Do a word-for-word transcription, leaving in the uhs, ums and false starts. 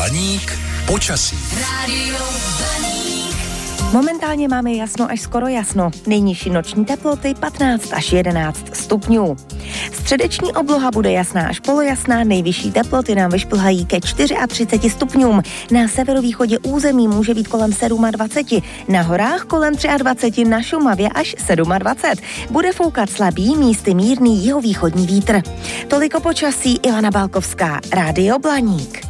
Blaník počasí. Rádio Blaník. Momentálně máme jasno až skoro jasno. Nejnižší noční teploty patnáct až jedenáct stupňů. Středeční obloha bude jasná až polojasná, nejvyšší teploty nám vyšplhají ke třiceti čtyřem stupňům. Na severovýchodě území může být kolem dvacet sedm, na horách kolem dvacet tři, na Šumavě až dvacet sedm. Bude foukat slabý, místy mírný jihovýchodní vítr. Toliko počasí, Ivana Balkovská, Rádio Blaník.